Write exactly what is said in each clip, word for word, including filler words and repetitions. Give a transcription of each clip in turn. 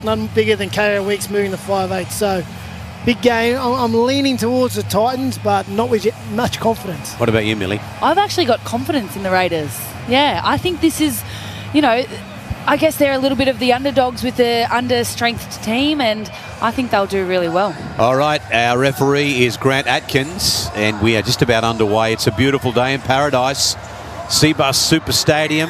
None bigger than K O Weeks moving the five eight. So, big game. I'm, I'm leaning towards the Titans, but not with much confidence. What about you, Millie? I've actually got confidence in the Raiders. Yeah, I think this is, you know, I guess they're a little bit of the underdogs with the under-strength team, and I think they'll do really well. All right, our referee is Grant Atkins, and we are just about underway. It's a beautiful day in paradise. Cbus Super Stadium.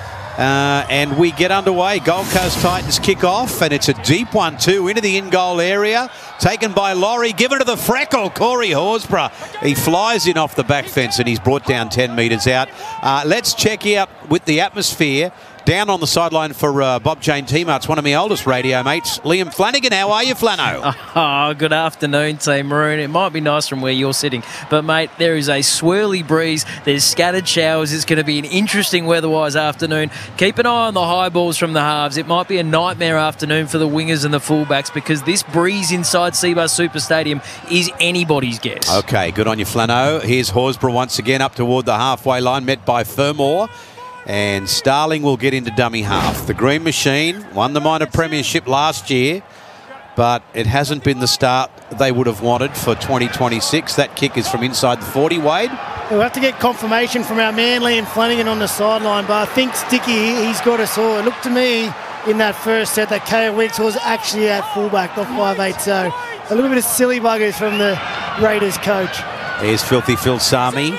Uh, and we get underway. Gold Coast Titans kick off, and it's a deep one too into the in-goal area. Taken by Laurie, given to the freckle, Corey Horsburgh. He flies in off the back fence, and he's brought down ten metres out. Uh, let's check out with the atmosphere. Down on the sideline for uh, Bob Jane T-Mart's one of my oldest radio mates, Liam Flanagan. How are you, Flano? Oh, good afternoon, Team Maroon. It might be nice from where you're sitting, but, mate, there is a swirly breeze. There's scattered showers. It's going to be an interesting weather-wise afternoon. Keep an eye on the high balls from the halves. It might be a nightmare afternoon for the wingers and the fullbacks because this breeze inside Cbus Super Stadium is anybody's guess. Okay, good on you, Flano. Here's Horsburgh once again up toward the halfway line, met by Fermor. And Starling will get into dummy half. The Green Machine won the minor premiership last year, but it hasn't been the start they would have wanted for twenty twenty-six. That kick is from inside the forty, Wade. We'll have to get confirmation from our man Liam Flanagan on the sideline, but I think Sticky, he's got us all. It looked to me in that first set that K O Weeks was actually at fullback, not five eight, so a little bit of silly buggers from the Raiders coach. Here's Filthy Phil Sami,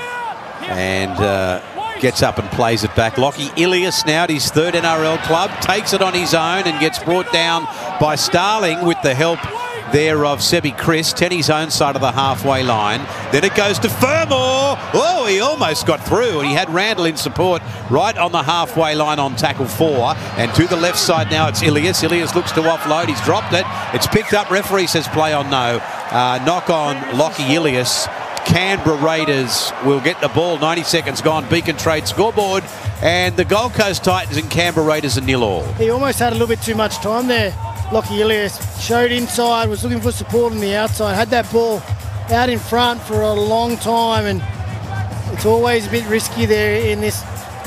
and uh, gets up and plays it back. Lockie Ilias now at his third N R L club, takes it on his own and gets brought down by Starling with the help there of Sebi Chris. Tenny's own side of the halfway line. Then it goes to Fermor. Oh, he almost got through, and he had Randall in support right on the halfway line on tackle four. And to the left side now it's Ilias. Ilias looks to offload. He's dropped it. It's picked up. Referee says play on no. Uh, knock on Lockie Ilias. Canberra Raiders will get the ball. ninety seconds gone. Beacon Trade scoreboard. And the Gold Coast Titans and Canberra Raiders are nil all. He almost had a little bit too much time there. Lockie Ilias showed inside, was looking for support on the outside, had that ball out in front for a long time, and it's always a bit risky there in this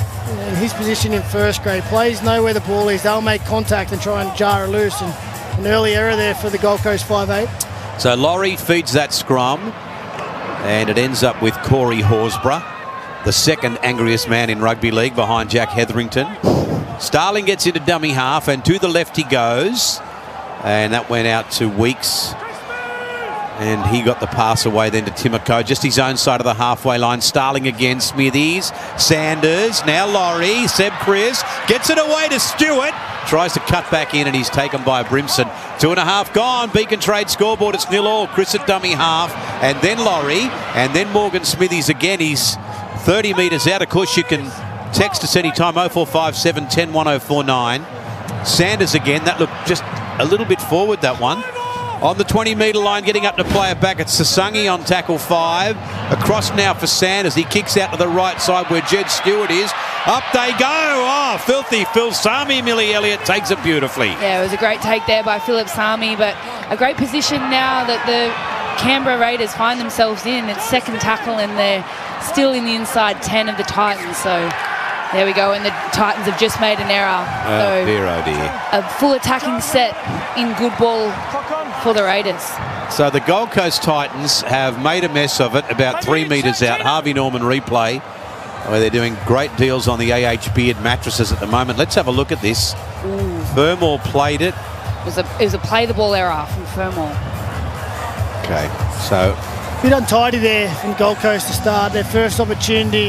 in his position in first grade. Players know where the ball is. They'll make contact and try and jar it loose, and an early error there for the Gold Coast five eight. So Laurie feeds that scrum, and it ends up with Corey Horsburgh, the second angriest man in rugby league behind Jack Hetherington. Starling gets into dummy half, and to the left he goes, and that went out to Weeks, and he got the pass away then to Timoko, just his own side of the halfway line. Starling again, Smithies, Sanders, now Laurie, Seb Chris, gets it away to Stewart, tries to cut back in, and he's taken by Brimson. Two and a half gone. Beacon Trade scoreboard. It's nil all. Chris at dummy half, and then Laurie, and then Morgan Smithies again. He's thirty metres out. Of course, you can text us anytime. oh four five seven, one oh, one oh four nine. Sanders again. That looked just a little bit forward, that one. On the twenty metre line, getting up to play it back. It's Sasangi on tackle five. Across now for Sanders. He kicks out to the right side where Jed Stewart is. Up they go. Oh, Filthy Phil Sami. Millie Elliott takes it beautifully. Yeah, it was a great take there by Philip Sami, but a great position now that the Canberra Raiders find themselves in. It's second tackle, and they're still in the inside ten of the Titans. So there we go, and the Titans have just made an error. Oh, so dear, oh dear. A full attacking set in good ball for the Raiders. So the Gold Coast Titans have made a mess of it about three metres out. Harvey Norman replay, where they're doing great deals on the A H Beard mattresses at the moment. Let's have a look at this. Ooh. Fermor played it. It was a, it was a play the ball error from Fermor. Okay, so A bit untidy there from Gold Coast to start. Their first opportunity,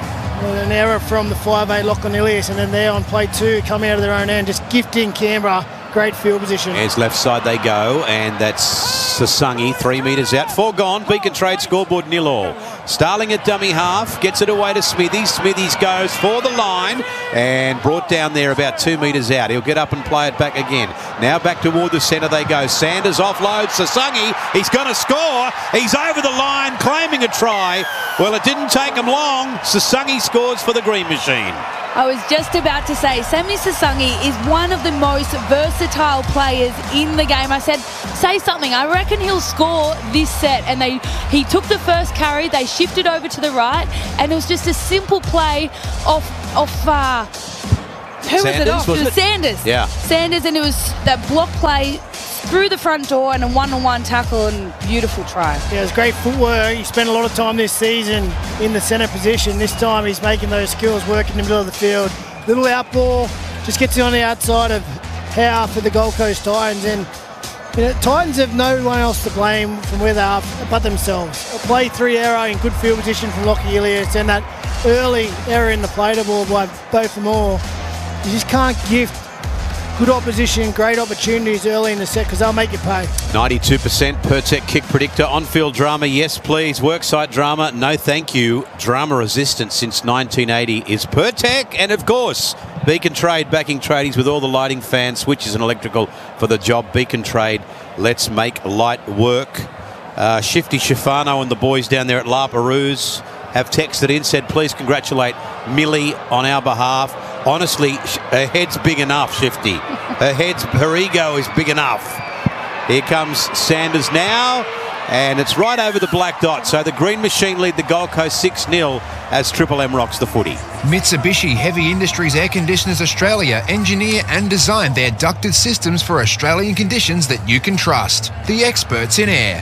an error from the five eight Lachlan Ilias, and then there on play two, coming out of their own end, just gifting Canberra great field position. As left side they go, and that's Sasangi, three metres out. Four gone. Beacon Trade scoreboard nil all. Starling at dummy half, gets it away to Smithies. Smithies goes for the line and brought down there about two metres out. He'll get up and play it back again. Now back toward the centre they go. Sanders offloads Sasangi. He's going to score. He's over the line, claiming a try. Well, it didn't take him long. Sasangi scores for the Green Machine. I was just about to say, Sammy Sasangi is one of the most versatile players in the game. I said, say something. I reckon he'll score this set. And they, he took the first carry, they shifted over to the right, and it was just a simple play off, off uh, Who was it Sanders, off? was it was it? Sanders. Yeah. Sanders, and it was that block play through the front door and a one-on-one tackle and beautiful try. Yeah, it was great footwork. He spent a lot of time this season in the centre position. This time he's making those skills work in the middle of the field. Little out ball, just gets it on the outside of Howe for the Gold Coast Titans. And you know, Titans have no one else to blame from where they are but themselves. A play three error in good field position from Lockie Ilias and that early error in the play to ball by both them all. You just can't gift good opposition, great opportunities early in the set because they'll make you pay. ninety-two percent Pertec kick predictor. On-field drama, yes please. Worksite drama, no thank you. Drama resistant since nineteen eighty is Pertec. And of course, Beacon Trade backing tradies with all the lighting, fans, switches and electrical for the job. Beacon Trade, let's make light work. Uh, Shifty Shifano and the boys down there at La Perouse have texted in, said please congratulate Millie on our behalf. Honestly, her head's big enough, Shifty. Her head's, her ego is big enough. Here comes Sanders now, and it's right over the black dot. So the Green Machine lead the Gold Coast six nil as Triple M rocks the footy. Mitsubishi Heavy Industries Air Conditioners Australia engineer and design their ducted systems for Australian conditions that you can trust. The experts in air.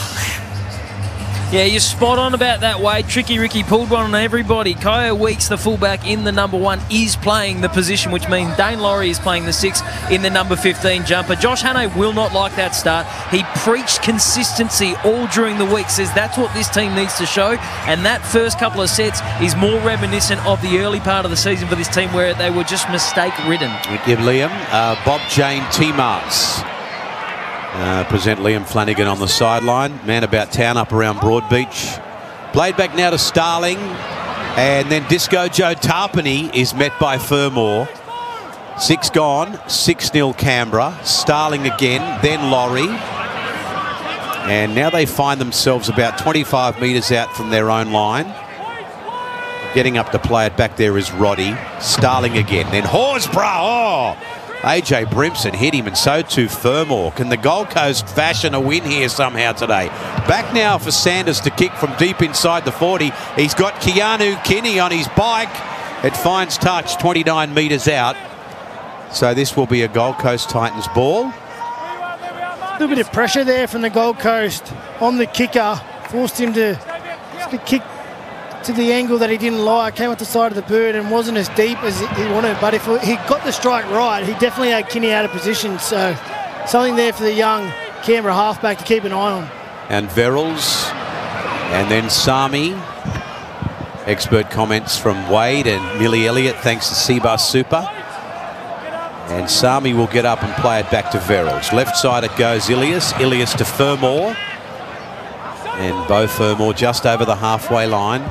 Yeah, you're spot on about that, Wade. Tricky Ricky pulled one on everybody. Kyo Weeks, the fullback in the number one, is playing the position, which means Dane Laurie is playing the six in the number fifteen jumper. Josh Hannay will not like that start. He preached consistency all during the week, says that's what this team needs to show, and that first couple of sets is more reminiscent of the early part of the season for this team where they were just mistake-ridden. We give Liam uh, Bob Jane T-Marts. Uh, present Liam Flanagan on the sideline. Man about town up around Broadbeach. Played back now to Starling. And then Disco Joe Tarpany is met by Fermor. Six gone. six nil Canberra. Starling again. Then Laurie. And now they find themselves about twenty-five metres out from their own line. Getting up to play it back there is Roddy. Starling again. Then Horsburgh. Oh! A J Brimson hit him, and so too Fermor. Can the Gold Coast fashion a win here somehow today? Back now for Sanders to kick from deep inside the forty. He's got Keanu Kinney on his bike. It finds touch twenty-nine metres out. So this will be a Gold Coast Titans ball. A little bit of pressure there from the Gold Coast on the kicker. Forced him to, to kick to the angle that he didn't like. Came up the side of the bird and wasn't as deep as he wanted. But if he got the strike right, he definitely had Kinney out of position. So something there for the young Canberra halfback to keep an eye on. And Verrills. And then Sami. Expert comments from Wade and Millie Elliott, thanks to Seabus Super. And Sami will get up and play it back to Verrills. Left side it goes Ilias. Ilias to Fermor. And Beau Fermor just over the halfway line.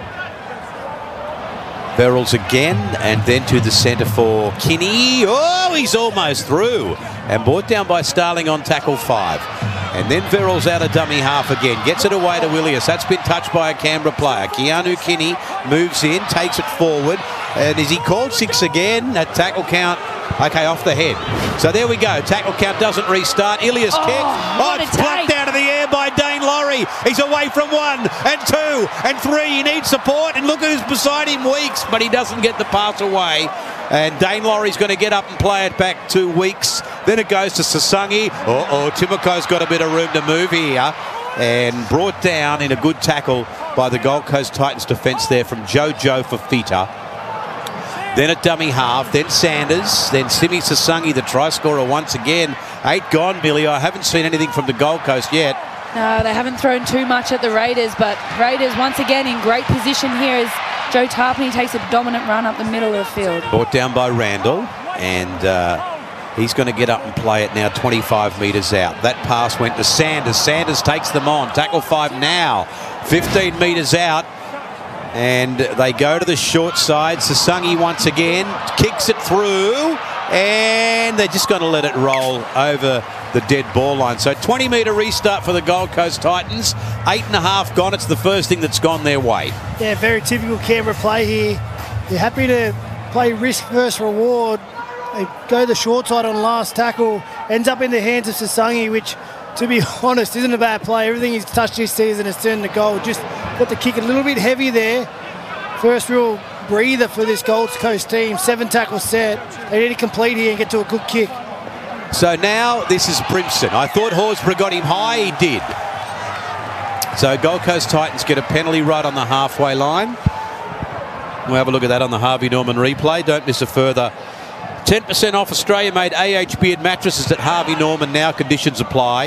Verrills again, and then to the centre for Kinney. Oh, he's almost through. And brought down by Starling on tackle five. And then Verrills out of dummy half again. Gets it away to Ilias. That's been touched by a Canberra player. Keanu Kinney moves in, takes it forward. And is he called six again? That tackle count, okay, off the head. So there we go. Tackle count doesn't restart. Ilias Oh, kick. what Oh, a it's plucked take. out of the air by Dane Laurie. He's away from one and two and three. He needs support. And look who's beside him, Weeks. But he doesn't get the pass away. And Dane Laurie's going to get up and play it back to Weeks. Then it goes to Sasangi. Uh-oh, Timoko's got a bit of room to move here. And brought down in a good tackle by the Gold Coast Titans defence there from Jojo Fafita. Then at dummy half, then Sanders, then Simi Sasangi, the try scorer once again. Eight gone, Billy. I haven't seen anything from the Gold Coast yet. No, they haven't thrown too much at the Raiders, but Raiders once again in great position here as Joe Tarpany takes a dominant run up the middle of the field. Brought down by Randall, and uh, he's going to get up and play it now twenty-five metres out. That pass went to Sanders. Sanders takes them on. Tackle five now, fifteen metres out. And they go to the short side. Sasangi once again kicks it through, and they're just going to let it roll over the dead ball line. So twenty metre restart for the Gold Coast Titans. Eight and a half gone. It's the first thing that's gone their way. Yeah, very typical Canberra play here. They're happy to play risk versus reward. They go the short side on last tackle. Ends up in the hands of Sasangi, which, to be honest, isn't a bad play. Everything he's touched this season has turned to goal. Just got to kick it a little bit heavy there. First real breather for this Gold Coast team. Seven tackle set. They need to complete here and get to a good kick. So now this is Brimson. I thought Horsburgh got him high. He did. So Gold Coast Titans get a penalty right on the halfway line. We'll have a look at that on the Harvey Norman replay. Don't miss a further ten percent off Australia-made A H Beard mattresses at Harvey Norman now. Conditions apply.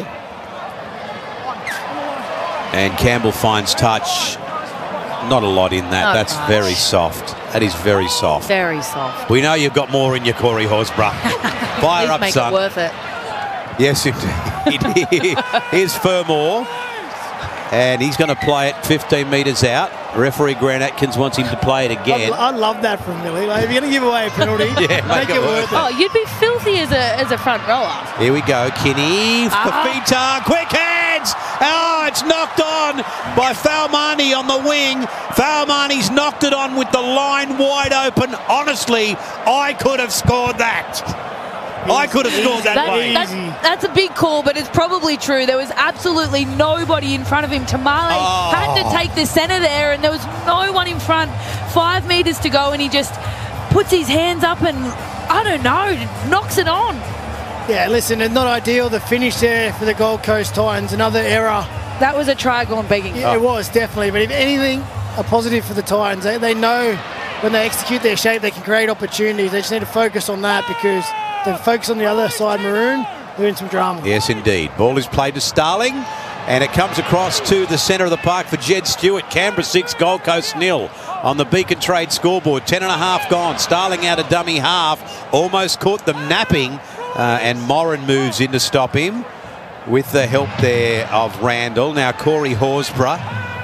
And Campbell finds touch. Not a lot in that. Not That's much. very soft. That is very soft. Very soft. We know you've got more in your Corey Horsburgh. Fire Please up, make son. it worth it. Yes, indeed. Here's Fermor. And he's going to play it fifteen metres out. Referee Grant Atkins wants him to play it again. I, I love that from Millie. Like, if you're going to give away a penalty, Yeah, make, it worth it. Oh, you'd be filthy as a as a front rower. Here we go. Kinney, Ah. Fafita, quick hands. Oh, it's knocked on by Falmani on the wing. Falmani's knocked it on with the line wide open. Honestly, I could have scored that. I could have scored that That- way. that's, that's a big call, but it's probably true. There was absolutely nobody in front of him. Tamale Oh. had to take the centre there, and there was no one in front. Five metres to go, and he just puts his hands up and, I don't know, knocks it on. Yeah, listen, it's not ideal. The finish there for the Gold Coast Titans. Another error. That was a try gone begging. Yeah, It was, definitely. But if anything, a positive for the Titans. They, they know when they execute their shape, they can create opportunities. They just need to focus on that because they focus on the other side, Maroon. They're in some drama. Yes, indeed. Ball is played to Starling, and it comes across to the centre of the park for Jed Stewart. Canberra six, Gold Coast nil on the Beacon Trade scoreboard. Ten and a half gone. Starling out a dummy half. Almost caught them napping, uh, and Moran moves in to stop him with the help there of Randall. Now Corey Horsburgh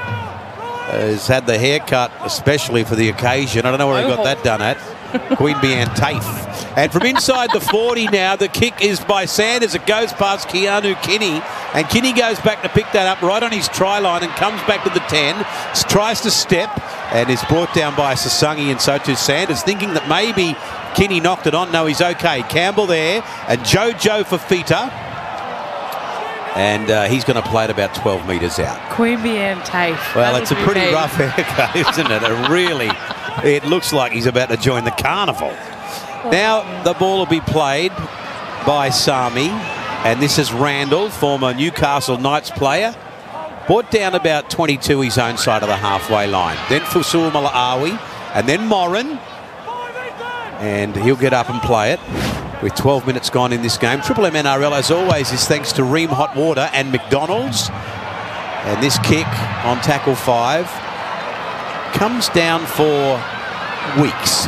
has had the haircut especially for the occasion. I don't know where he got that done at. Queanbeyan Tafe. And from inside the forty now, the kick is by Sanders. It goes past Keanu Kinney. And Kinney goes back to pick that up right on his try line and comes back to the ten. Tries to step and is brought down by Sasangi, and so too Sanders, thinking that maybe Kinney knocked it on. No, he's okay. Campbell there and Jojo Fafita. And uh, he's going to play it about twelve metres out. Queanbeyan Tafe. Well, That it's a would be pretty me. rough haircut, isn't it? It really, it looks like he's about to join the carnival. Now the ball will be played by Sami, and this is Randall, former Newcastle Knights player, brought down about twenty-two his own side of the halfway line. Then Fusul Malaawi, and then Moran, and he'll get up and play it. With twelve minutes gone in this game. Triple M N R L, as always, is thanks to Ream Hot Water and McDonald's. And this kick on tackle five comes down for Weeks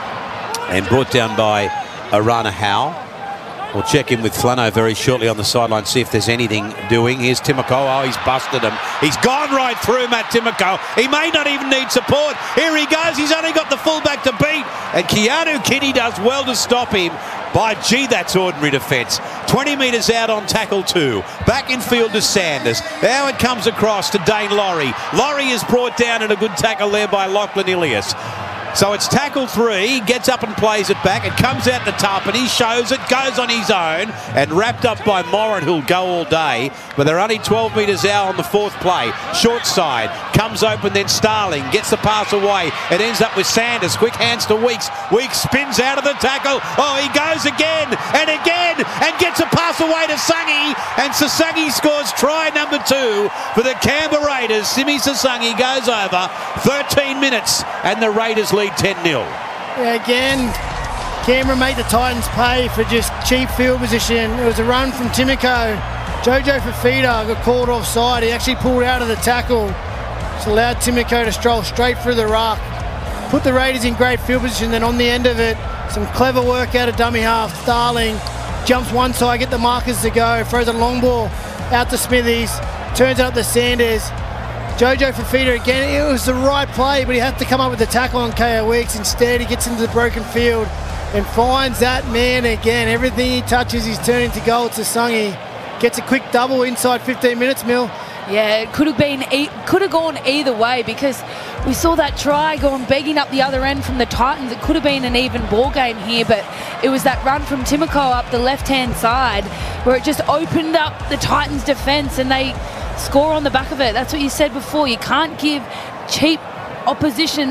and brought down by Arana Howe. We'll check in with Flano very shortly on the sideline, see if there's anything doing. Here's Timoko. Oh, he's busted him. He's gone right through Matt Timoko. He may not even need support. Here he goes. He's only got the fullback to beat. And Keanu Kinney does well to stop him. By gee, that's ordinary defence. twenty metres out on tackle two. Back in field to Sanders. Now it comes across to Dane Laurie. Laurie is brought down and a good tackle there by Lachlan Ilias. So it's tackle three, he gets up and plays it back. It comes out the top and he shows it, goes on his own and wrapped up by Moran, who'll go all day. But they're only twelve metres out on the fourth play. Short side, comes open, then Starling gets the pass away. It ends up with Sanders, quick hands to Weeks. Weeks spins out of the tackle. Oh, he goes again and again and gets a pass away to Sasangi. And Sasangi scores try number two for the Canberra Raiders. Simi Sasangi goes over. thirteen minutes and the Raiders lead ten nil. Yeah, again, Canberra made the Titans pay for just cheap field position. It was a run from Timoko. Jojo Fafita got called offside. He actually pulled out of the tackle. It's allowed Timoko to stroll straight through the ruck. Put the Raiders in great field position. Then on the end of it, some clever work out of dummy half. Starling jumps one side, get the markers to go. Throws a long ball out to Smithies. Turns it up to Sanders. Jojo Fafita again, it was the right play, but he had to come up with the tackle on K O Weeks. Instead, he gets into the broken field and finds that man again. Everything he touches, he's turning to goal. It's Sasangi. Gets a quick double inside fifteen minutes, Mill. Yeah, it could have been, e could have gone either way because we saw that try going begging up the other end from the Titans. It could have been an even ball game here, but it was that run from Timoko up the left-hand side where it just opened up the Titans' defence and they score on the back of it. That's what you said before. You can't give cheap opposition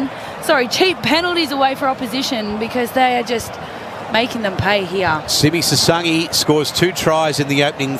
sorry, cheap penalties away for opposition because they are just making them pay here. Simi Sasangi scores two tries in the opening